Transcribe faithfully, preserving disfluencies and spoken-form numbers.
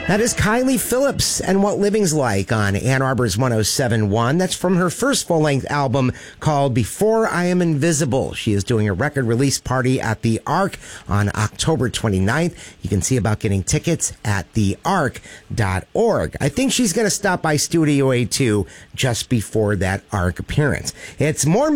That is Kylie Phillips and What Living's Like on Ann Arbor's one oh seven point one. That's from her first full-length album called Before I Am Invisible. She is doing a record release party at the Arc on October twenty-ninth. You can see about getting tickets at the arc dot org. I think she's going to stop by Studio A two just before that Arc appearance. It's more